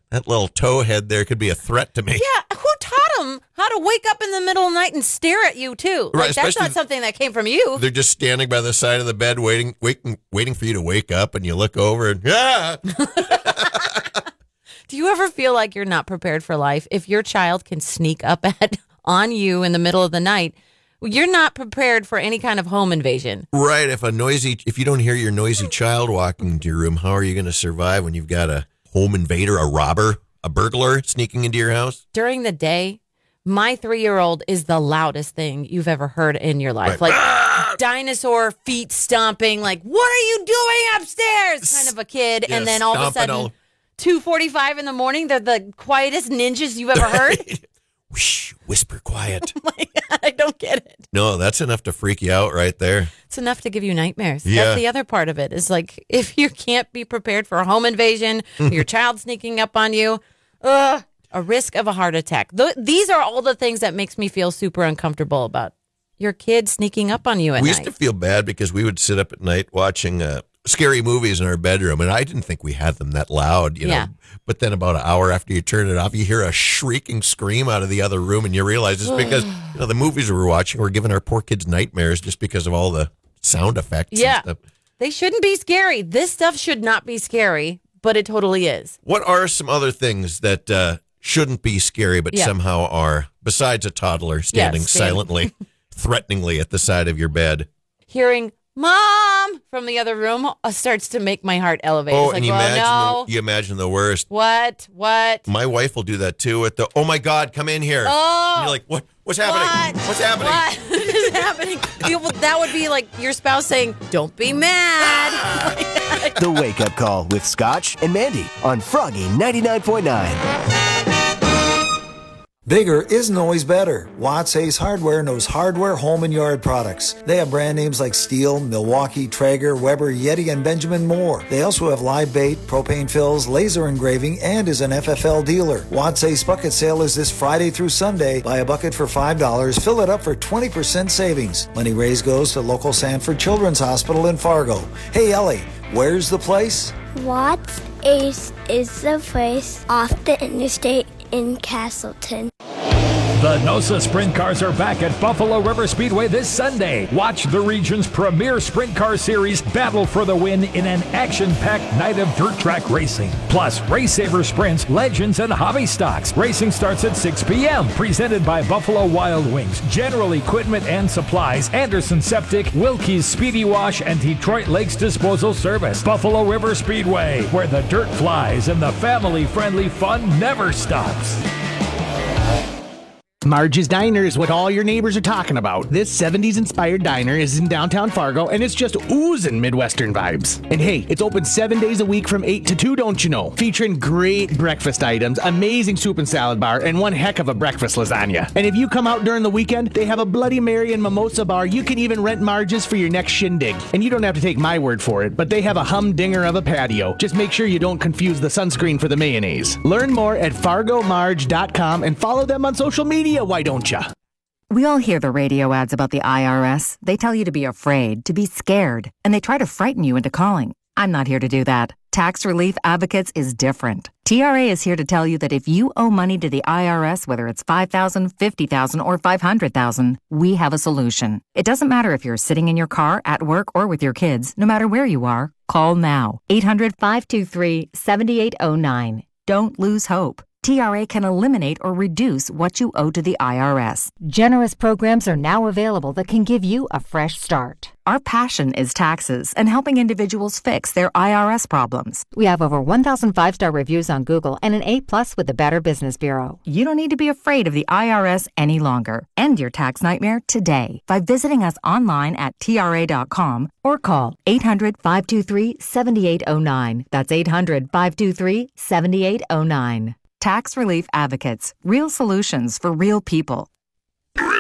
That little towhead there could be a threat to me. Yeah, who taught them how to wake up in the middle of the night and stare at you, too? Right, that's not something that came from you. They're just standing by the side of the bed waiting for you to wake up, and you look over and, Do you ever feel like you're not prepared for life? If your child can sneak up on you in the middle of the night, you're not prepared for any kind of home invasion. Right. If you don't hear your noisy child walking into your room, how are you going to survive when you've got a home invader, a robber, a burglar sneaking into your house? During the day, my 3-year-old is the loudest thing you've ever heard in your life. Right. Like dinosaur feet stomping, like, what are you doing upstairs? Kind of a kid. Yeah, and then all of a sudden, 2:45 in the morning, they're the quietest ninjas you've ever heard. Whoosh, whisper quiet. Oh my God, I don't get it. No, that's enough to freak you out right there. It's enough to give you nightmares. Yeah. That's the other part of it. Is like, if you can't be prepared for a home invasion, your child sneaking up on you, a risk of a heart attack. These are all the things that makes me feel super uncomfortable about your kid sneaking up on you at night. We used to feel bad because we would sit up at night watching scary movies in our bedroom, and I didn't think we had them that loud, you know. But then about an hour after you turn it off, you hear a shrieking scream out of the other room, and you realize it's because the movies we were watching were giving our poor kids nightmares just because of all the sound effects. Yeah, and stuff. They shouldn't be scary. This stuff should not be scary, but it totally is. What are some other things that shouldn't be scary but somehow are, besides a toddler standing silently, threateningly at the side of your bed? Hearing Mom from the other room starts to make my heart elevate. Oh, it's like, and you imagine the worst. What? My wife will do that too. At the oh my God, come in here. Oh, and you're like, what's happening? What's happening? What is happening? That would be like your spouse saying, "Don't be mad." The Wake Up Call with Scotch and Mandy on Froggy 99.9. Bigger isn't always better. Watts Ace Hardware knows hardware, home, and yard products. They have brand names like Stihl, Milwaukee, Traeger, Weber, Yeti, and Benjamin Moore. They also have live bait, propane fills, laser engraving, and is an FFL dealer. Watts Ace Bucket Sale is this Friday through Sunday. Buy a bucket for $5, fill it up for 20% savings. Money raised goes to local Sanford Children's Hospital in Fargo. Hey, Ellie, where's the place? Watts Ace is the place off the interstate in Castleton. The NOSA Sprint Cars are back at Buffalo River Speedway this Sunday. Watch the region's premier sprint car series battle for the win in an action-packed night of dirt track racing. Plus, Race Saver Sprints, Legends, and Hobby Stocks. Racing starts at 6 p.m. Presented by Buffalo Wild Wings, General Equipment and Supplies, Anderson Septic, Wilkie's Speedy Wash, and Detroit Lakes Disposal Service. Buffalo River Speedway, where the dirt flies and the family-friendly fun never stops. Marge's Diner is what all your neighbors are talking about. This 70s-inspired diner is in downtown Fargo, and it's just oozing Midwestern vibes. And hey, it's open 7 days a week from 8 to 2, don't you know? Featuring great breakfast items, amazing soup and salad bar, and one heck of a breakfast lasagna. And if you come out during the weekend, they have a Bloody Mary and mimosa bar. You can even rent Marge's for your next shindig. And you don't have to take my word for it, but they have a humdinger of a patio. Just make sure you don't confuse the sunscreen for the mayonnaise. Learn more at fargomarge.com and follow them on social media. Why don't ya? We all hear the radio ads about the IRS. They tell you to be afraid, to be scared, and they try to frighten you into calling. I'm not here to do that. Tax Relief Advocates is different. TRA is here to tell you that if you owe money to the IRS, whether it's $5,000, $50,000, or $500,000, we have a solution. It doesn't matter if you're sitting in your car, at work, or with your kids. No matter where you are, call now. 800-523-7809. Don't lose hope. TRA can eliminate or reduce what you owe to the IRS. Generous programs are now available that can give you a fresh start. Our passion is taxes and helping individuals fix their IRS problems. We have over 1,000 5-star reviews on Google and an A+ with the Better Business Bureau. You don't need to be afraid of the IRS any longer. End your tax nightmare today by visiting us online at TRA.com or call 800-523-7809. That's 800-523-7809. Tax Relief Advocates. Real solutions for real people.